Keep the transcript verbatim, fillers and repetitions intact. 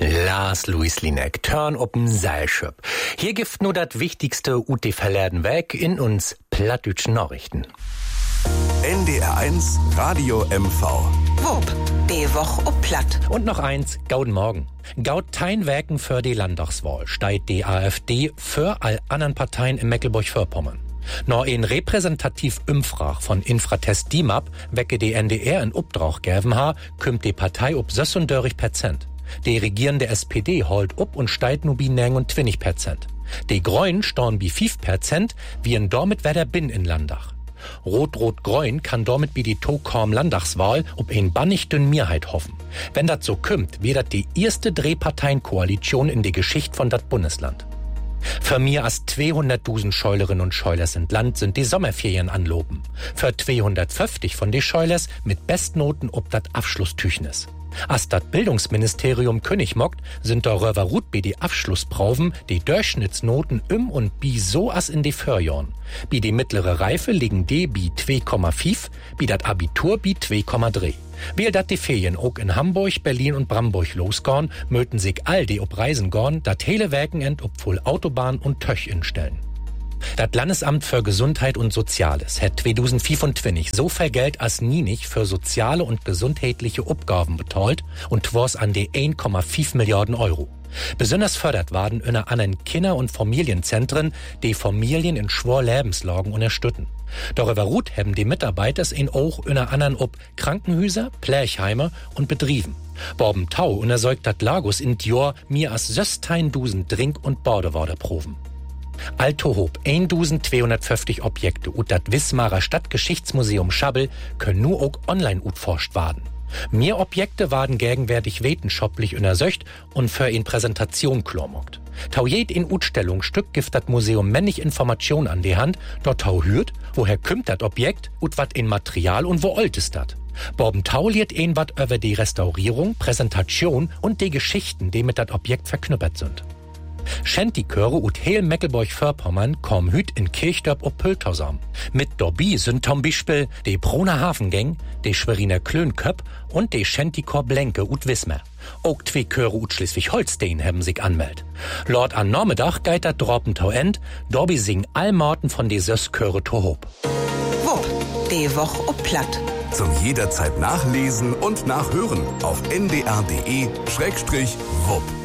Lars Louis Lineck, Turn up'n Seilschöp. Hier gibt nur das Wichtigste ut die verlerden weg in uns plattdütschen Nachrichten. N D R eins Radio M V. Wupp, die Woch ob Platt. Und noch eins, gauden Morgen. Gaud Teinwerken für die Landtagswahl steigt die AfD für all anderen Parteien in Mecklenburg-Vorpommern. Noch ein repräsentativ Umfrag von Infratest D I M A P, wecke die N D R in Obdrauch gäven ha, kümmt die Partei ob sechsunddreißig Prozent. Die regierende S P D holt up und steigt nur bi neunundzwanzig Prozent. Die Grünen storn bi fünf Prozent, wie en damit wer der bin in Landach. Rot-Rot-Grün kann damit bi die Tokorm Landtagswahl ob ein bannichten Mehrheit hoffen. Wenn dat so kümmt, wird dat die erste Drehparteienkoalition in der Geschichte von dat Bundesland. Für mehr als zweihunderttausend Scheulerinnen und Scheulers in Land sind die Sommerferien anloben. Für zweihundertfünfzig von die Scheulers mit Bestnoten ob dat Abschlusstüchnis. As dat Bildungsministerium König mockt, sind darüber rut bi die Abschlussproben die Durchschnittsnoten im und bi so as in die Förjahren. Bi die mittlere Reife liegen die bi zwei Komma fünf, bi dat Abitur bi zwei Komma drei. Weil dat die Ferien auch in Hamburg, Berlin und Bramburg losgorn, möten sich all die ob Reisen gorn, dat hele Werkenend ob voll Autobahn und Töch instellen. Das Landesamt für Gesundheit und Soziales hat zweitausendfünfundzwanzig so viel Geld als nie nicht für soziale und gesundheitliche Aufgaben betreut und was an die ein Komma fünf Milliarden Euro. Besonders fördert waren in anderen Kinder- und Familienzentren, die Familien in schwor Lebenslagen unterstützen. Darüber ruht haben die Mitarbeiter in auch in anderen ob Krankenhäuser, Plerchheimer und Betrieben. Borben Tau untersäugt dat Lagos in Dior mir als sechstausend Drink- und Badewaderproben. Altohob eintausendzweihundertfünfzig Objekte ut dat Wismarer Stadtgeschichtsmuseum Schabbel können nur auch online utforscht werden. Mehr Objekte waren gegenwärtig wetenschaftlich untersucht und für in Präsentation klormogt. Tau jed in Utstellungsstück gibt dat Museum männig Information an die Hand, dort tau hürt, woher kümmt dat Objekt, ut wat in Material und wo olt ist dat. Borben Tau liert ein wat über die Restaurierung, Präsentation und die Geschichten, die mit dat Objekt verknüppert sind. Schentiköre ut heel Mecklenburg-Vorpommern kommen hüt in Kirchdorp ob Pöltausam. Mit Dobby sind zum Beispiel die Broner Hafengang, die Schweriner Klönköp und die Schentikor Blenke ut Wismar. Auch zwei Chöre ut Schleswig-Holstein haben sich anmeldet. Lord an Normedach geit dat Dropentau end, Dobby sing allmorten von die Sösköre Tohob. Wupp, die Woch ob Platt. Zum jederzeit nachlesen und nachhören auf n d r punkt d e Schrägstrich wupp.